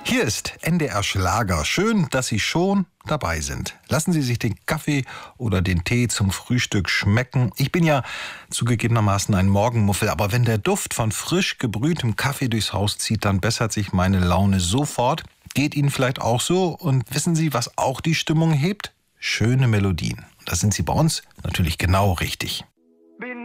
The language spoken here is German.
Hier ist NDR Schlager. Schön, dass Sie schon dabei sind. Lassen Sie sich den Kaffee oder den Tee zum Frühstück schmecken. Ich bin ja zugegebenermaßen ein Morgenmuffel, aber wenn der Duft von frisch gebrühtem Kaffee durchs Haus zieht, dann bessert sich meine Laune sofort. Geht Ihnen vielleicht auch so? Und wissen Sie, was auch die Stimmung hebt? Schöne Melodien. Da sind Sie bei uns natürlich genau richtig.